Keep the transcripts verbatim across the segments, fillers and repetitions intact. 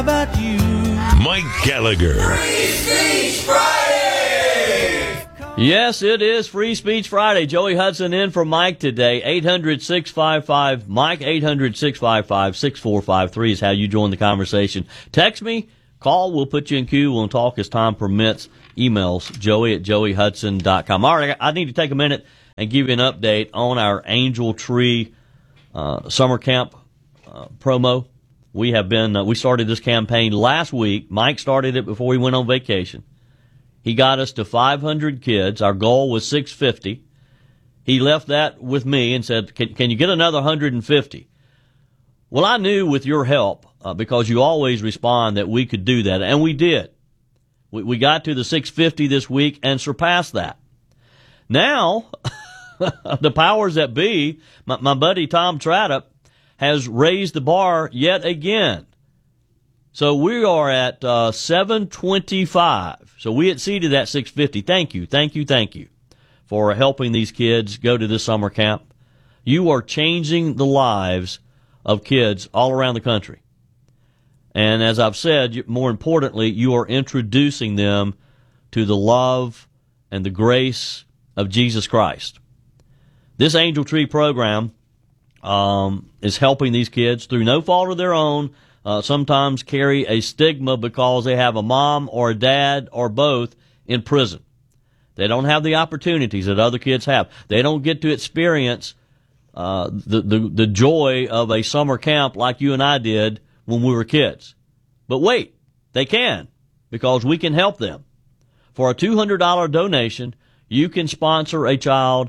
about you? Mike Gallagher. Free Speech Friday! Yes, it is Free Speech Friday. Joey Hudson in for Mike today. eight hundred, six five five, Mike, eight hundred, six five five, six four five three is how you join the conversation. Text me, call, we'll put you in queue, we'll talk as time permits. Emails, joey at joey hudson dot com. All right, I need to take a minute and give you an update on our Angel Tree uh, summer camp uh, promo. We have been, uh, we started this campaign last week. Mike started it before he went on vacation. He got us to five hundred kids. Our goal was six hundred fifty. He left that with me and said, can, can you get another one hundred fifty? Well, I knew with your help, uh, because you always respond, that we could do that, and we did. We, we got to the six hundred fifty this week and surpassed that. Now, the powers that be, my, my buddy Tom Tradup, has raised the bar yet again. So we are at uh, seven twenty-five. So we exceeded that six hundred fifty. Thank you, thank you, thank you for helping these kids go to this summer camp. You are changing the lives of kids all around the country. And as I've said, more importantly, you are introducing them to the love and the grace of Jesus Christ. This Angel Tree program um, is helping these kids through no fault of their own. Uh, sometimes carry a stigma because they have a mom or a dad or both in prison. They don't have the opportunities that other kids have. They don't get to experience uh, the, the the joy of a summer camp like you and I did when we were kids. But wait, they can, because we can help them. For a two hundred dollars donation, you can sponsor a child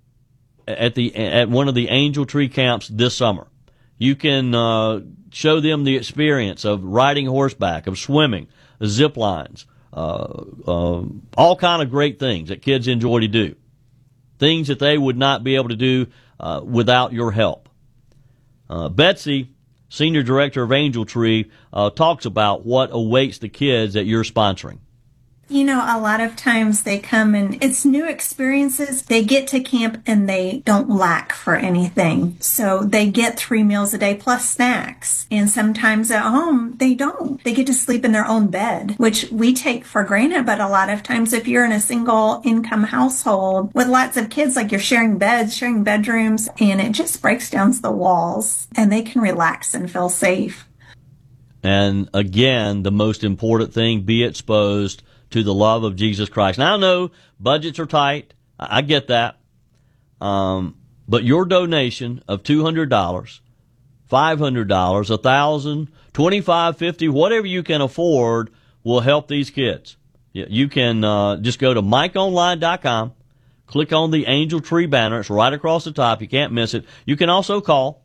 at the at one of the Angel Tree camps this summer. You can uh, show them the experience of riding horseback, of swimming, zip lines, uh, uh, all kind of great things that kids enjoy to do. Things that they would not be able to do uh, without your help. Uh, Betsy, Senior Director of Angel Tree, uh, talks about what awaits the kids that you're sponsoring. You know, a lot of times they come and it's new experiences. They get to camp and they don't lack for anything. So they get three meals a day plus snacks. And sometimes at home, they don't. They get to sleep in their own bed, which we take for granted. But a lot of times if you're in a single income household with lots of kids, like you're sharing beds, sharing bedrooms, and it just breaks down the walls and they can relax and feel safe. And again, the most important thing, be exposed to the love of Jesus Christ. Now, I know budgets are tight. I get that. Um, but your donation of two hundred dollars, five hundred dollars, one thousand dollars, twenty-five dollars, fifty dollars, whatever you can afford will help these kids. You can uh, just go to mike online dot com, click on the Angel Tree banner. It's right across the top. You can't miss it. You can also call.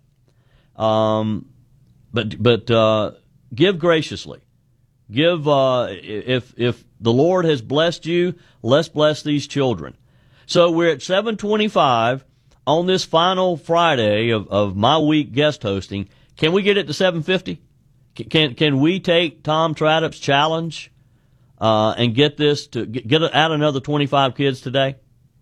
Um, but but uh, give graciously. Give, uh, if, if the Lord has blessed you, let's bless these children. So we're at seven twenty-five on this final Friday of, of my week guest hosting. Can we get it to seven fifty? Can, can we take Tom Tradup's challenge, uh, and get this to get, get out another twenty-five kids today?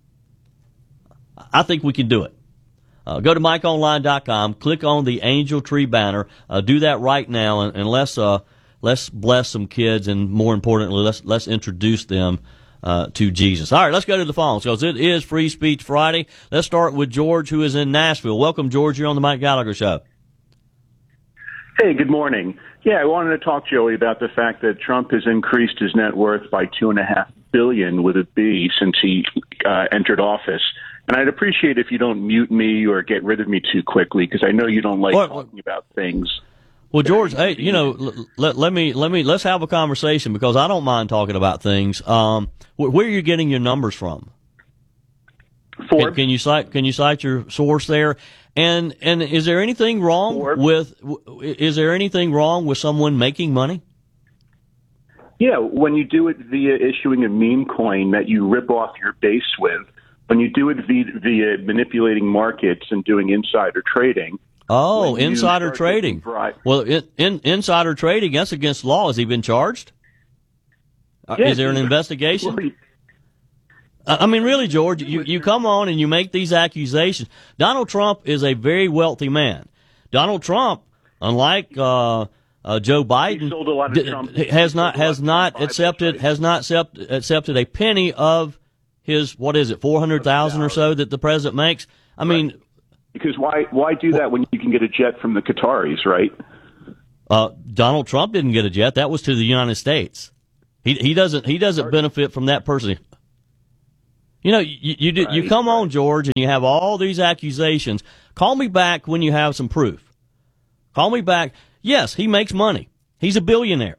I think we can do it. Uh, go to mike online dot com, click on the Angel Tree banner, uh, do that right now, and, and let's, uh, Let's bless some kids, and more importantly, let's let's introduce them uh, to Jesus. All right, let's go to the phones, because it is Free Speech Friday. Let's start with George, who is in Nashville. Welcome, George. You're on the Mike Gallagher Show. Hey, good morning. Yeah, I wanted to talk, Joey, about the fact that Trump has increased his net worth by two and a half billion with a B since he uh, entered office. And I'd appreciate if you don't mute me or get rid of me too quickly, because I know you don't like what, talking about things. Well, George, hey, you know, let, let me, let me, let's have a conversation, because I don't mind talking about things. Um, where, where are you getting your numbers from? Forbes. Can, can you cite, can you cite your source there? And, and is there anything wrong Forbes. with, is there anything wrong with someone making money? Yeah, when you do it via issuing a meme coin that you rip off your base with, when you do it via, via manipulating markets and doing insider trading. Oh, insider trading. Well, in, in, insider trading, that's against law. Has he been charged? Yeah, Is there an investigation? Well, he, I mean, really, George, you, you come on and you make these accusations. Donald Trump is a very wealthy man. Donald Trump, unlike uh, Uh, Joe Biden sold a lot of d- Trump- has not has Trump not Bibles, accepted right? has not accept, accepted a penny of his, what is it, four hundred thousand or so that the president makes. I mean, Because why why do that when you can get a jet from the Qataris, right? uh, Donald Trump didn't get a jet. That was to the United States. He he doesn't he doesn't benefit from that personally. You know, you you, do, you Right, come on, George, and you have all these accusations. Call me back when you have some proof. Call me back. Yes, he makes money. He's a billionaire.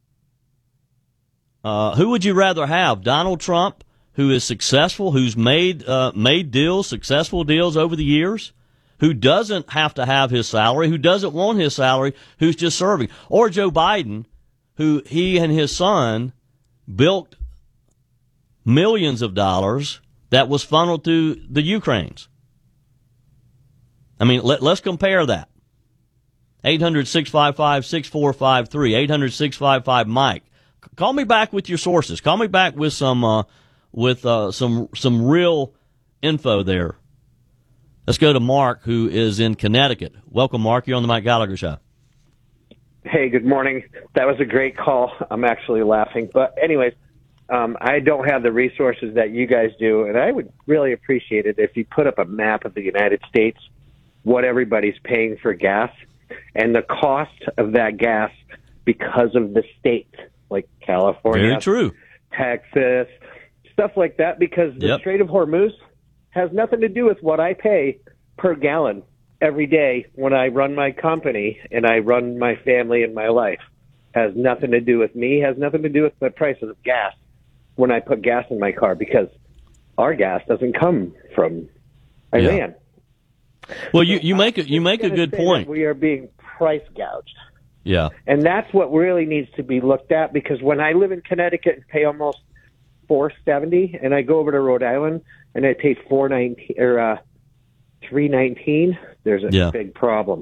Uh, who would you rather have? Donald Trump, who is successful, who's made uh, made deals, successful deals over the years, who doesn't have to have his salary, who doesn't want his salary, who's just serving, or Joe Biden, who he and his son built millions of dollars that was funneled to the Ukraines. I mean, let, let's compare that. eight hundred, six five five, six four five three, eight hundred, six five five, Mike. Call me back with your sources. Call me back with some uh, with uh, some some real info there. Let's go to Mark, who is in Connecticut. Welcome, Mark. You're on the Mike Gallagher Show. Hey, good morning. That was a great call. I'm actually laughing. But anyways, um, I don't have the resources that you guys do, and I would really appreciate it if you put up a map of the United States, what everybody's paying for gas, and the cost of that gas because of the state, like California, Very true. Texas, stuff like that, because the Yep. Strait of Hormuz has nothing to do with what I pay per gallon every day when I run my company and I run my family and my life. Has nothing to do with me, has nothing to do with the price of gas when I put gas in my car, because our gas doesn't come from Iran. Well, you, you make a, you make a good point. We are being price gouged. Yeah. And that's what really needs to be looked at, because when I live in Connecticut and pay almost four seventy, and I go over to Rhode Island and I pay four nineteen or uh, three nineteen, there's a Yeah. big problem.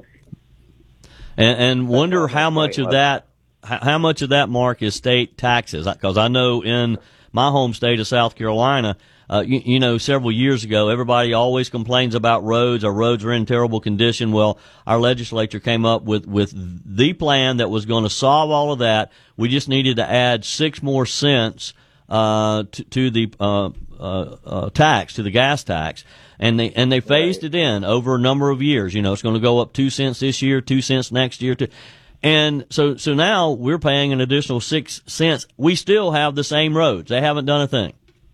And, and wonder all how my much point of was. that, how how much of that, Mark, is state taxes? Because I know in my home state of South Carolina, uh, you, you know, several years ago, everybody always complains about roads. Our roads are in terrible condition. Well, our legislature came up with, with the plan that was going to solve all of that. We just needed to add six more cents uh, to, to the uh, uh, uh, tax, to the gas tax. And they and they phased it in over a number of years. You know, it's going to go up two cents this year, two cents next year. Two, and so so now we're paying an additional six cents. We still have the same roads. They haven't done a thing.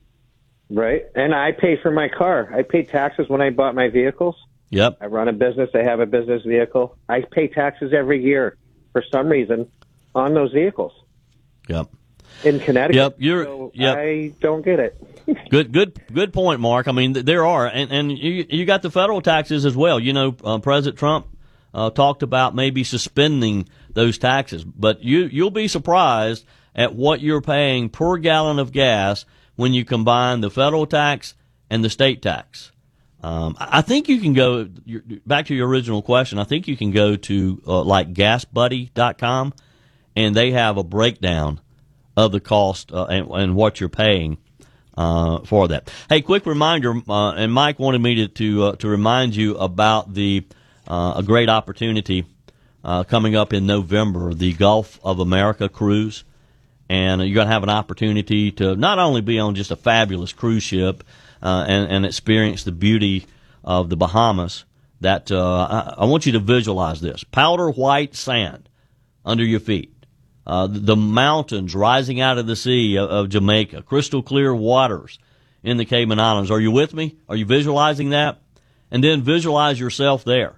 Right. And I pay for my car. I pay taxes when I bought my vehicles. Yep. I run a business. I have a business vehicle. I pay taxes every year for some reason on those vehicles Yep. in Connecticut. Yep, you're- So yep. I don't get it. Good, good, good point, Mark. I mean, th- there are, and and you you got the federal taxes as well. You know, uh, President Trump uh, talked about maybe suspending those taxes, but you you'll be surprised at what you're paying per gallon of gas when you combine the federal tax and the state tax. Um, I I think you can go you're, back to your original question. I think you can go to uh, like gas buddy dot com, and they have a breakdown of the cost uh, and, and what you're paying uh, for that. Hey, quick reminder, uh, and Mike wanted me to to, uh, to remind you about the uh, a great opportunity uh, coming up in November, the Gulf of America cruise. And you're going to have an opportunity to not only be on just a fabulous cruise ship uh, and, and experience the beauty of the Bahamas, that uh, I, I want you to visualize this. Powder white sand under your feet. Uh, the, the mountains rising out of the sea of, of Jamaica. Crystal clear waters in the Cayman Islands. Are you with me? Are you visualizing that? And then visualize yourself there.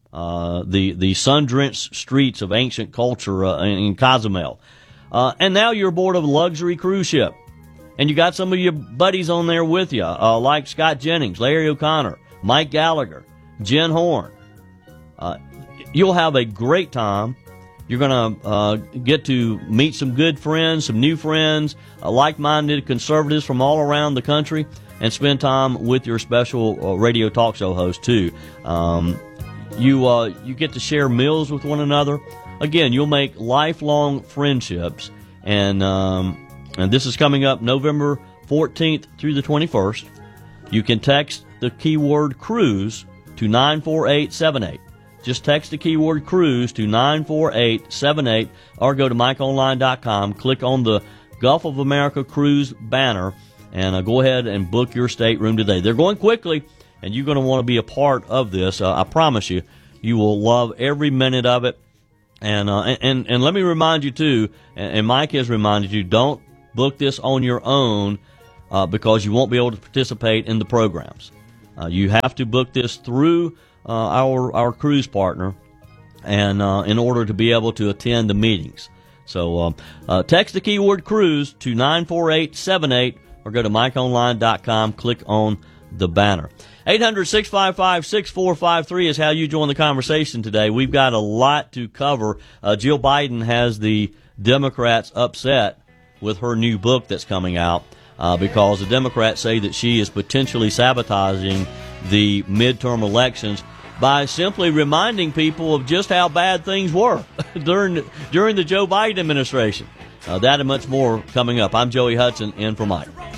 Uh, the, the sun-drenched streets of ancient culture uh, in, in Cozumel. Uh, and now you're aboard a luxury cruise ship. And you got some of your buddies on there with you, uh, like Scott Jennings, Larry O'Connor, Mike Gallagher, Jen Horn. Uh, you'll have a great time. You're going to uh, get to meet some good friends, some new friends, uh, like-minded conservatives from all around the country, and spend time with your special uh, radio talk show host, too. Um, you uh, you get to share meals with one another. Again, you'll make lifelong friendships, and um, and this is coming up November fourteenth through the twenty-first. You can text the keyword cruise to nine four eight seven eight. Just text the keyword cruise to nine four eight seven eight or go to mike online dot com, click on the Gulf of America Cruise banner, and uh, go ahead and book your stateroom today. They're going quickly, and you're going to want to be a part of this. Uh, I promise you, you will love every minute of it. And uh, and and let me remind you, too, and, and Mike has reminded you, don't book this on your own uh, because you won't be able to participate in the programs. Uh, you have to book this through uh, our our cruise partner, and uh, in order to be able to attend the meetings. So um, uh, text the keyword cruise to nine four eight seven eight or go to mike online dot com, click on the banner. eight hundred, six five five, six four five three is how you join the conversation today. We've got a lot to cover. Uh, Jill Biden has the Democrats upset with her new book that's coming out uh, because the Democrats say that she is potentially sabotaging the midterm elections by simply reminding people of just how bad things were during during the Joe Biden administration. Uh, that and much more coming up. I'm Joey Hudson, in for Mike.